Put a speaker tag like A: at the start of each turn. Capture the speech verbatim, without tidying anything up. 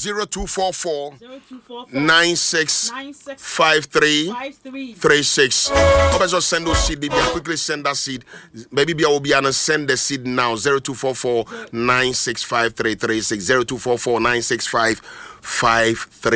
A: zero two four four nine six five three three six. Also send those seed. Baby, quickly send that seed. Baby, be will be and send the seed now. Zero two four four nine six five three three six. Zero two four four nine six five five three.